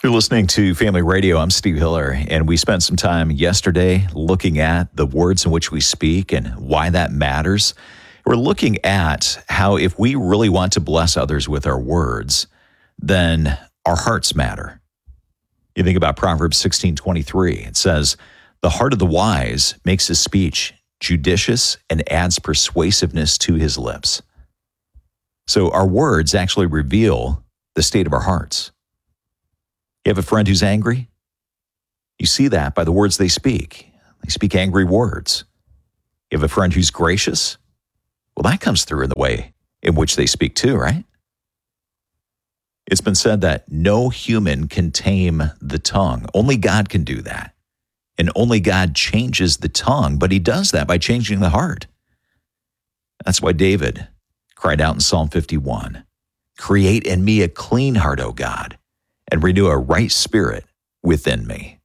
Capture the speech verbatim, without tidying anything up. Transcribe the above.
You're listening to Family Radio. I'm Steve Hiller, and we spent some time yesterday looking at the words in which we speak and why that matters. We're looking at how if we really want to bless others with our words, then our hearts matter. You think about Proverbs sixteen twenty-three. It says, "The heart of the wise makes his speech judicious and adds persuasiveness to his lips." So our words actually reveal the state of our hearts. You have a friend who's angry? You see that by the words they speak. They speak angry words. You have a friend who's gracious? Well, that comes through in the way in which they speak too, right? It's been said that no human can tame the tongue. Only God can do that. And only God changes the tongue, but he does that by changing the heart. That's why David cried out in Psalm fifty-one, "Create in me a clean heart, O God, and renew a right spirit within me."